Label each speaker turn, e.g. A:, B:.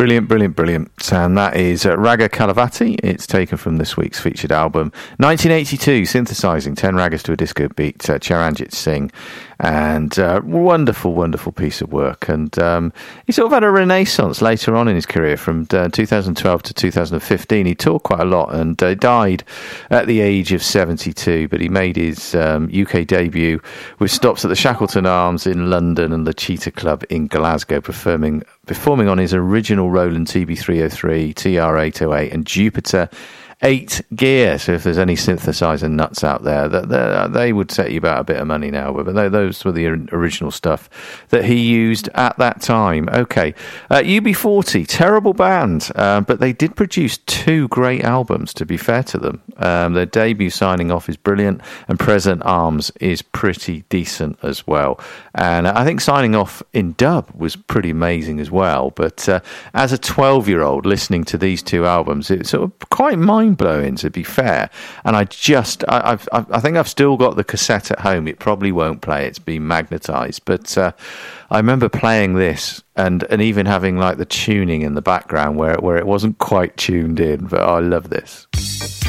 A: Brilliant, brilliant, brilliant. And that is Raga Kalavati. It's taken from this week's featured album. 1982, synthesising 10 ragas to a disco beat, Charanjit Singh. And wonderful, wonderful piece of work. And he sort of had a renaissance later on in his career from 2012 to 2015. He toured quite a lot and died at the age of 72. But he made his UK debut with stops at the Shackleton Arms in London and the Cheetah Club in Glasgow, performing on his original Roland TB303, TR808 and Jupiter 8 gear. So if there's any synthesizer nuts out there, they would set you about a bit of money now, but those were the original stuff that he used at that time. Okay, UB40, terrible band, but they did produce 2 great albums, to be fair to them. Their debut, Signing Off, is brilliant, and Present Arms is pretty decent as well. And I think Signing Off in dub was pretty amazing as well. But as a 12-year-old listening to these 2 albums, it's sort of quite mind-blowing, to be fair. And I think I've still got the cassette at home. It probably won't play. It's been magnetised. But I remember playing this and even having like the tuning in the background where it wasn't quite tuned in. But I love this.